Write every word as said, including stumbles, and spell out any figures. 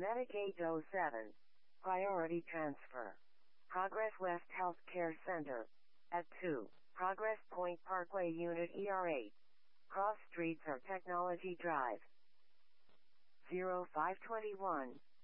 Medicaid oh seven. Priority transfer. Progress West Health Care Center. At two. Progress Point Parkway Unit E R eight. Cross Streets or Technology Drive. zero five two one.